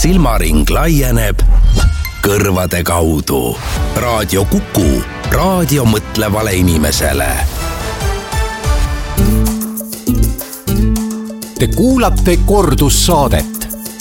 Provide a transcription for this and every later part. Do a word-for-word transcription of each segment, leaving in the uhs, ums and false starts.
silmaring laieneb kõrvade kaudu. Raadio Kuku, raadio mõtlevale inimesele. Te kuulate kordussaadet.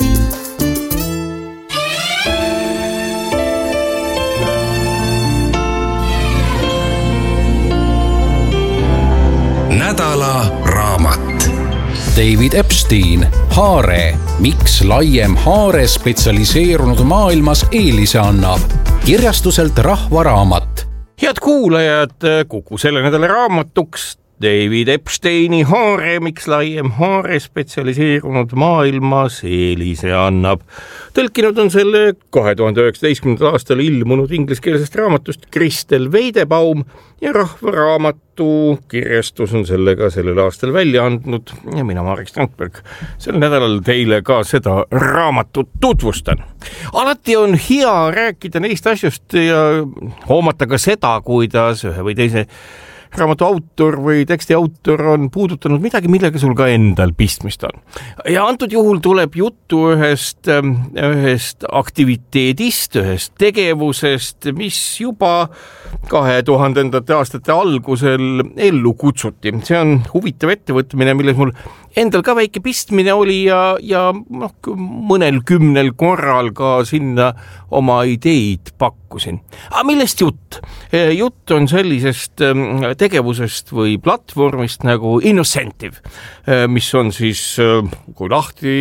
Nädala raamat. David Epstein, haare. Miks laiem haare spetsialiseerunud maailmas eelise annab? Kirjastuselt Rahvaraamat. Head kuulajad, Kuku selle nädala raamatuks David Epsteini haare, miks laiem haare spetsialiseerunud maailmas eelise annab. Tõlkinud on selle kahe tuhande üheksateistkümnendal aastal ilmunud ingliskeelsest raamatust Kristel Veidebaum ja Rahvaraamatu kirjastus on sellega sellel aastal välja andnud ja mina, Marek Strandberg, sel nädalal teile ka seda raamatut tutvustan. Alati on hea rääkida neist asjust ja hoomata ka seda, kuidas ühe või teise raamatu autor või teksti autor on puudutanud midagi, millega sul ka endal pistmist on. Ja antud juhul tuleb juttu ühest, ühest aktiviteedist, ühest tegevusest, mis juba kahe tuhandendate aastate algusel ellu kutsuti. See on huvitav ettevõtmine, milles mul endal ka väike pistmine oli ja, ja noh, mõnel kümnel korral ka sinna oma ideid pakkusin. Aga millest jutt? Jutt on sellisest tegevusest või platvormist nagu Innocentive, mis on siis, kui lahti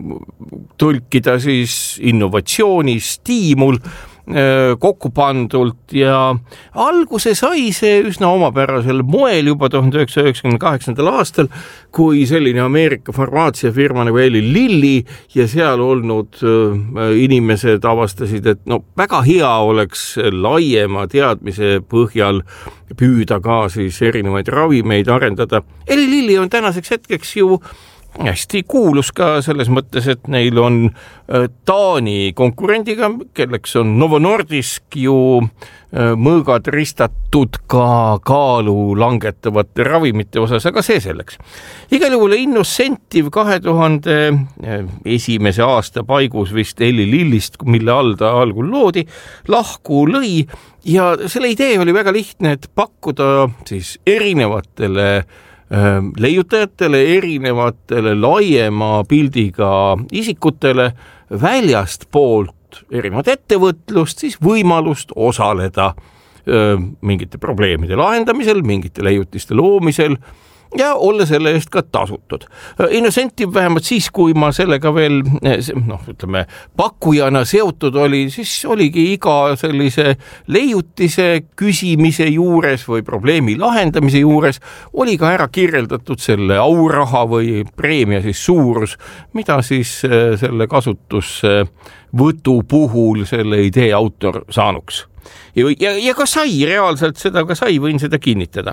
tõlkida, siis innovatsiooni stiimul kokku pandult ja alguse sai see üsna omapärasel moel juba tuhande üheksasaja üheksakümne kaheksandal aastal, kui selline Ameerika farmaatsiafirma nagu Eli Lilly ja seal olnud inimesed avastasid, et no väga hea oleks laiema teadmise põhjal püüda ka siis erinevaid ravimeid arendada. Eli Lilly on tänaseks hetkeks ju hästi kuulus ka selles mõttes, et neil on Taani konkurendiga, kelleks on Novo Nordisk ju mõõgad ristatud ka kaalu langetavate ravimite osas, aga see selleks. Igal juhul Innocentive kahe tuhande esimese aasta paigus vist Eli Lillist, mille all ta algul loodi, lahku lõi ja selle idee oli väga lihtne, et pakkuda siis erinevatele leiutajatele, erinevatele laiema pildiga isikutele väljast poolt erinevat ettevõtlust, siis võimalust osaleda öö, mingite probleemide lahendamisel, mingite leiutiste loomisel ja olla selle eest ka tasutud. Innocentive vähemalt siis, kui ma sellega veel noh, ütleme, pakkujana seotud oli, siis oligi iga sellise leiutise küsimise juures või probleemi lahendamise juures oli ka ära kirjeldatud selle auraha või preemia siis suurus, mida siis selle kasutusvõtu puhul selle idee autor saanuks. Ja, ja, ja ka sai reaalselt seda, ka sai, võin seda kinnitada.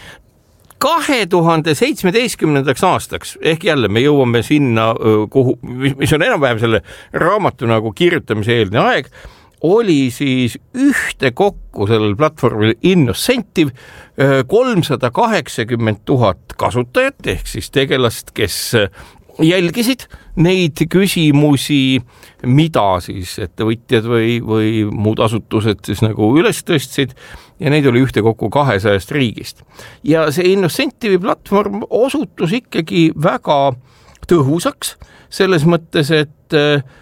kahe tuhande seitsmeteistkümnendaks aastaks, ehk jälle me jõuame sinna, kuhu, mis on enam-vähem selle raamatu nagu kirjutamise eelne aeg, oli siis ühte kokku sellel platvormil Innocentive kolmsada kaheksakümmend tuhat kasutajat, ehk siis tegelast, kes jälgisid neid küsimusi, mida siis ettevõtjad või, või muud asutused siis nagu üles tõstsid ja neid oli ühte kokku kahesajast riigist. Ja see Innocentive'i platvorm osutus ikkagi väga tõhusaks selles mõttes, et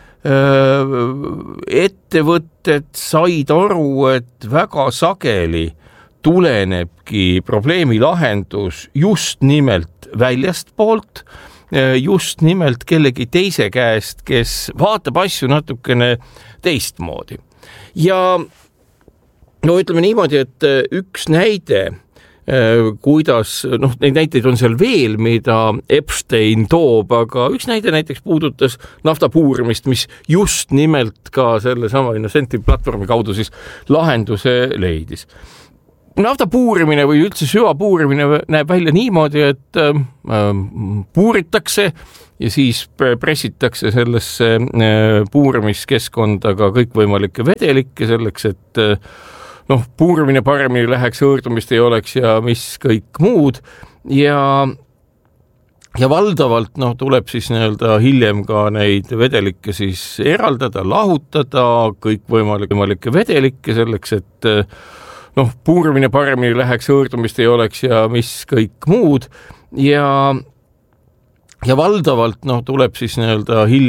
ettevõtted said aru, et väga sageli tulenebki probleemi lahendus just nimelt väljast poolt, just nimelt kellegi teise käest, kes vaatab asju natukene teistmoodi. Ja no ütleme niimoodi, et üks näide, kuidas, noh, neid näiteid on seal veel, mida Epstein toob, aga üks näide näiteks puudutas naftapuurimist, mis just nimelt ka selle sama Innocentive platvormi kaudu siis lahenduse leidis. Naftapuurimine või üldse süvapuurimine näeb välja niimoodi, et puuritakse ja siis pressitakse sellesse puurimiskeskkonda ka kõikvõimalikke vedelikke selleks, et noh, puurimine paremini läheks, hõõrdumist ei oleks ja mis kõik muud. Ja ja valdavalt noh, tuleb siis nii-öelda hiljem ka neid vedelikke siis eraldada, lahutada, kõik võimalikke vedelikke selleks, et noh, puurmine paremini läheks, hõõrdumist ei oleks ja mis kõik muud ja, ja valdavalt noh, tuleb siis nii-öelda hiljem